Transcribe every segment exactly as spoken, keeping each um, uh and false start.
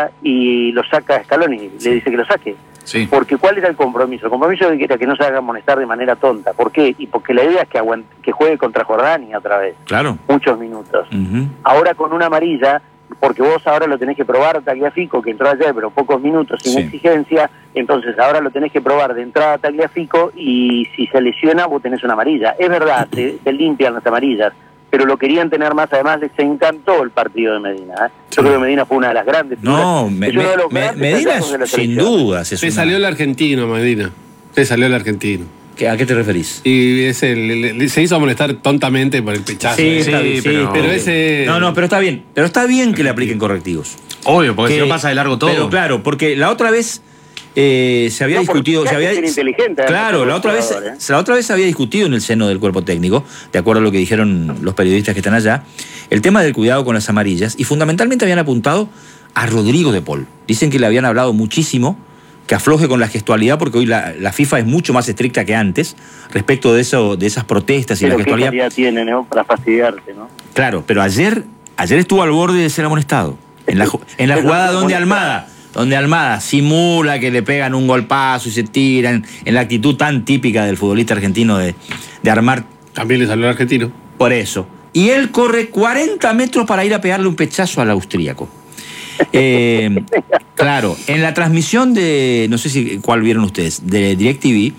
agarra y lo saca a Scaloni, sí. le dice que lo saque. Sí. Porque ¿cuál era el compromiso? El compromiso era que no se haga amonestar de manera tonta. ¿Por qué? Y porque la idea es que, aguante, que juegue contra Jordania otra vez. Claro. Muchos minutos. Uh-huh. Ahora con una amarilla, porque vos ahora lo tenés que probar a Tagliafico, que entró ayer, pero pocos minutos, sin sí. exigencia, entonces ahora lo tenés que probar de entrada a Tagliafico y si se lesiona vos tenés una amarilla. Es verdad, se, se limpian las amarillas, pero lo querían tener más. Además les encantó el partido de Medina, ¿eh? Sí. Yo creo que Medina fue una de las grandes no, figuras. me, es uno de los me, grandes Medina hallazgos de la sin selección. dudas Se una... salió el argentino, Medina. Se salió el argentino. ¿A qué te referís? Y ese, le, le, se hizo molestar tontamente por el pechazo. Sí, ¿eh? sí, sí, pero, pero ese... No, no, pero está bien. Pero está bien que le apliquen correctivos. Obvio, porque que, si no pasa de largo todo. Pero claro, porque la otra vez eh, se había no, discutido... Se había, inteligente, claro, la otra, vez, ¿eh? la otra vez se había discutido en el seno del cuerpo técnico, de acuerdo a lo que dijeron los periodistas que están allá, el tema del cuidado con las amarillas, y fundamentalmente habían apuntado a Rodrigo de Paul. Dicen que le habían hablado muchísimo, que afloje con la gestualidad, porque hoy la, la FIFA es mucho más estricta que antes respecto de eso, de esas protestas y pero la gestualidad. ¿qué calidad tiene, ¿no? Para fastidiarte, ¿no? Claro, pero ayer, ayer estuvo al borde de ser amonestado. En la, en la jugada donde Almada, donde Almada simula que le pegan un golpazo y se tiran, en la actitud tan típica del futbolista argentino de, de armar. También le salió al argentino. Por eso. Y él corre cuarenta metros para ir a pegarle un pechazo al austríaco. Eh, claro, en la transmisión de, no sé si cuál vieron ustedes, de DirecTV,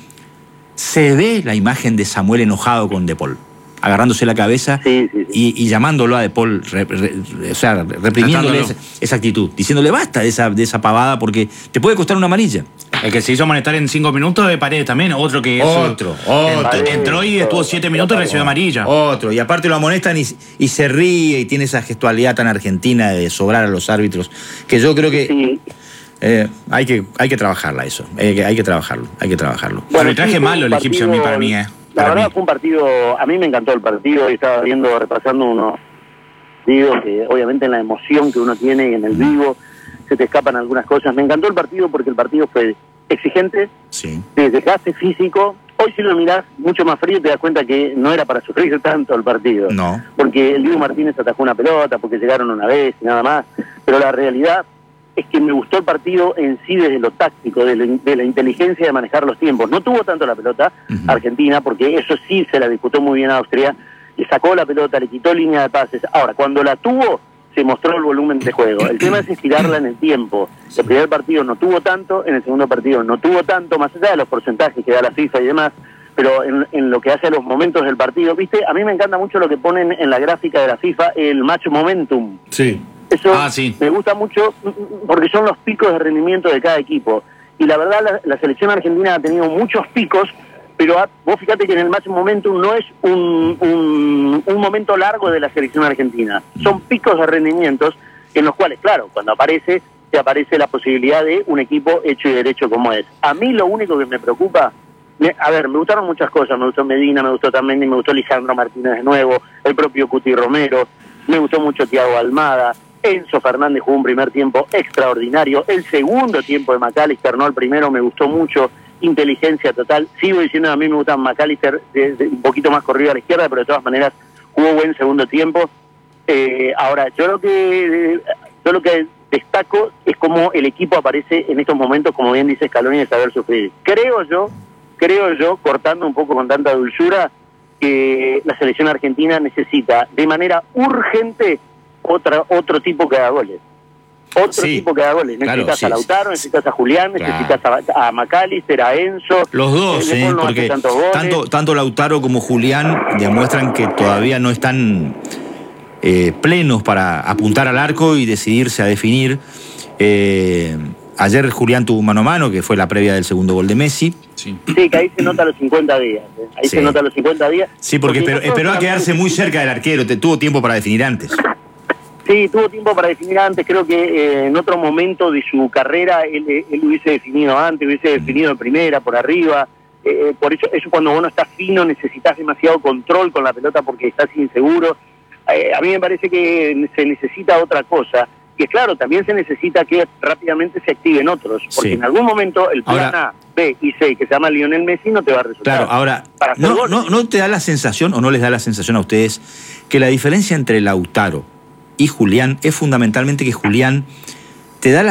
se ve la imagen de Samuel enojado con De Paul, agarrándose la cabeza sí, sí, sí. Y, y llamándolo a De Paul, re, re, o sea, reprimiéndole esa, esa actitud, diciéndole basta de esa, de esa pavada porque te puede costar una amarilla. El que se hizo amonestar en cinco minutos de Paredes también, otro que... Otro, eso, otro. En, entró y estuvo siete minutos y recibió amarilla. Otro, y aparte lo amonestan y, y se ríe y tiene esa gestualidad tan argentina de sobrar a los árbitros, que yo creo que... Sí. Eh, hay que hay que trabajarla eso, hay que, hay que trabajarlo, hay que trabajarlo. Bueno, el traje sí, malo el partido, egipcio a mí, para mí, ¿eh? La Para verdad mí. fue un partido, a mí me encantó el partido, y estaba viendo, repasando unos partidos que obviamente en la emoción que uno tiene y en el vivo se te escapan algunas cosas. Me encantó el partido porque el partido fue exigente, Sí. de desgaste físico. Hoy si lo mirás mucho más frío te das cuenta que no era para sufrir tanto el partido. No. Porque el Diego Martínez atajó una pelota, porque llegaron una vez y nada más. Pero la realidad es que me gustó el partido en sí desde lo táctico, de, lo, de la inteligencia de manejar los tiempos. No tuvo tanto la pelota Uh-huh. Argentina, porque eso sí se la disputó muy bien a Austria. Le sacó la pelota, le quitó línea de pases. Ahora, cuando la tuvo, se mostró el volumen de juego. El tema es estirarla en el tiempo. El primer partido no tuvo tanto, en el segundo partido no tuvo tanto, más allá de los porcentajes que da la FIFA y demás, pero en, en lo que hace a los momentos del partido, ¿viste? A mí me encanta mucho lo que ponen en la gráfica de la FIFA, el match momentum. Sí. Eso Ah, sí. me gusta mucho porque son los picos de rendimiento de cada equipo. Y la verdad, la, la selección argentina ha tenido muchos picos, pero ha, vos fíjate que en el match momentum no es un, un, un momento largo de la selección argentina. Son picos de rendimientos en los cuales, claro, cuando aparece, te aparece la posibilidad de un equipo hecho y derecho como es. A mí lo único que me preocupa, me, a ver, me gustaron muchas cosas, me gustó Medina, me gustó también, me gustó Lisandro Martínez de nuevo, el propio Cuti Romero, me gustó mucho Thiago Almada, Enzo Fernández jugó un primer tiempo extraordinario, el segundo tiempo de McAllister, no el primero, me gustó mucho, inteligencia total. Sigo diciendo, a mí me gusta McAllister de, de, un poquito más corrido a la izquierda, pero de todas maneras jugó buen segundo tiempo. Eh, ahora, yo lo que yo lo que destaco es cómo el equipo aparece en estos momentos, como bien dice Scaloni, de saber sufrir. Creo yo, creo yo, cortando un poco con tanta dulzura, que la selección argentina necesita de manera urgente otra, otro tipo que haga goles. Otro Sí, tipo que haga goles. claro, Necesitas sí, a Lautaro, sí, necesitas a Julián, claro. necesitas a, a McAllister, a Enzo. Los dos, De ¿eh? Paul no hace Porque tantos goles. tanto, tanto Lautaro como Julián demuestran que todavía no están eh, plenos para apuntar al arco y decidirse a definir. Eh, ayer Julián tuvo mano a mano, que fue la previa del segundo gol de Messi. Sí. Sí, que ahí se nota los cincuenta días. ¿eh? Ahí Sí. se nota los cincuenta días. Sí, porque esperó, nosotros esperó a también- quedarse muy cerca del arquero, te, tuvo tiempo para definir antes. Sí, tuvo tiempo para definir antes. Creo que eh, en otro momento de su carrera él, él hubiese definido antes, hubiese definido en primera, por arriba. Eh, por eso, eso cuando vos no estás fino, necesitas demasiado control con la pelota porque estás inseguro. Eh, a mí me parece que se necesita otra cosa. Que claro, también se necesita que rápidamente se activen otros. Porque Sí. en algún momento el plan Ahora- A, B y C, que se llama Lionel Messi, no te va a resultar. Claro, ahora, Para hacer ¿no, goles. no, ¿no te da la sensación o no les da la sensación a ustedes que la diferencia entre Lautaro y Julián es fundamentalmente que Julián te da la